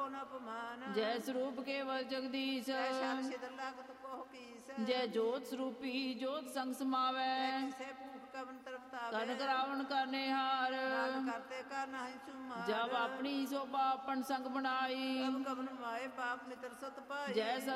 ਨ ਅਪਮਾਨ। ਜੈ ਸਰੂਪ ਕੇਵਲ ਜਗਦੀਸ਼, ਜੈ ਸ਼ਰ ਸਿਧ ਲਗਤ ਕੋਹ ਕੀਸ। ਜੈ ਜੋਤ ਸਰੂਪੀ ਜੋਤ ਸੰਗ ਸਮਾਵੈ, ਕਿਸੇ ਭੂਖ ਕਵਨ ਤਰਪਤਾਵੇ। ਕਨਕ ਰਾਵਣ ਕਰਨੇ ਹਾਰ, ਨਾਨਕ ਕਰਤੇ ਕਰ ਨਾਹੀ ਸੁਮਾਰ। ਜਬ ਆਪਣੀ ਸੋਭਾ ਆਪਨ ਸੰਗ ਬਣਾਈ, ਕਬ ਕਵਨ ਮਾਏ ਪਾਪ ਨਿਤਰ ਸਤ ਪਾਈ। ਜੈ